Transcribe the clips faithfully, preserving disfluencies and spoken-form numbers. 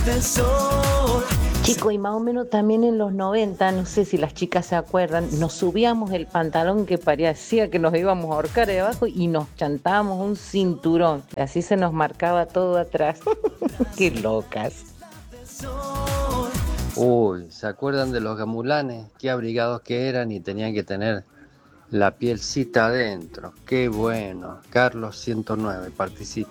Chico, y más o menos también en los noventa, no sé si las chicas se acuerdan, nos subíamos el pantalón que parecía que nos íbamos a ahorcar de abajo y nos chantábamos un cinturón. Así se nos marcaba todo atrás. Qué locas. Uy, ¿se acuerdan de los gamulanes? Qué abrigados que eran y tenían que tener la pielcita adentro. Qué bueno. Carlos ciento nueve, participa.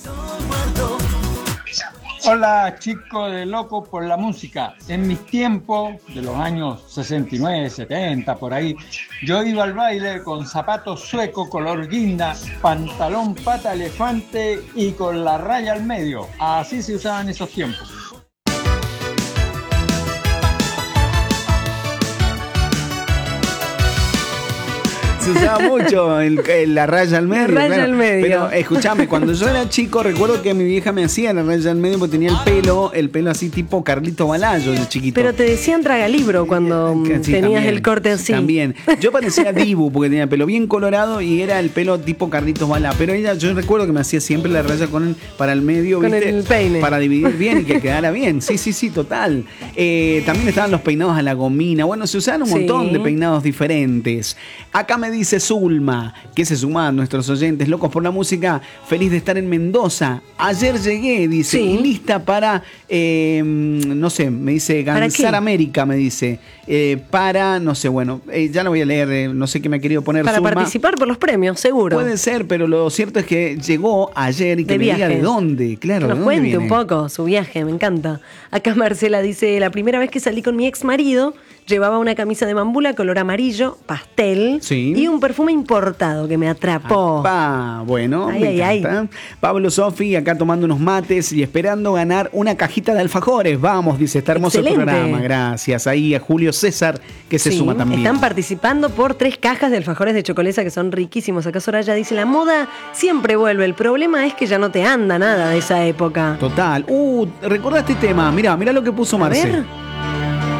Hola chicos de Loco por la Música. En mis tiempos, de los años sesenta y nueve, setenta, por ahí, yo iba al baile con zapatos suecos color guinda, pantalón pata elefante y con la raya al medio. Así se usaban esos tiempos. Se usaba mucho el, el, la raya al medio. La raya claro. al medio. Pero escúchame, cuando yo era chico, recuerdo que mi vieja me hacía la raya al medio porque tenía el pelo, el pelo así tipo Carlito Balayo, el chiquito. Pero te decían tragalibro cuando sí, tenías también, el corte así. También. Yo parecía Dibu porque tenía el pelo bien colorado y era el pelo tipo Carlitos Balá. Pero ella, yo recuerdo que me hacía siempre la raya con el, para el medio, con ¿viste? el peine. Para dividir bien y que quedara bien. Sí, sí, sí, total. Eh, también estaban los peinados a la gomina. Bueno, se usaban un montón sí. de peinados diferentes. Acá me dice Zulma, que se suman nuestros oyentes locos por la música, feliz de estar en Mendoza. Ayer llegué, dice, sí. lista para, eh, no sé, me dice, Gansar América, me dice, eh, para, no sé, bueno, eh, ya lo voy a leer, eh, no sé qué me ha querido poner. Para Zulma. Participar por los premios, seguro. Puede ser, pero lo cierto es que llegó ayer y que de me viajes. diga de dónde, claro. Que nos ¿de dónde cuente viene? un poco su viaje, me encanta. Acá Marcela dice, la primera vez que salí con mi ex marido, llevaba una camisa de mambula color amarillo, pastel, sí. y un perfume importado que me atrapó. Ah, bueno, ay, me ay, encanta. Ay. Pablo Sofi acá tomando unos mates y esperando ganar una cajita de alfajores. Vamos, dice, está hermoso Excelente. el programa. Gracias. Ahí a Julio César que se sí, suma también. Están participando por tres cajas de alfajores de chocolate que son riquísimos. Acá Soraya dice, la moda siempre vuelve. El problema es que ya no te anda nada de esa época. Total. Uh, ¿recordaste este tema? Mirá, mirá lo que puso Marce. A ver.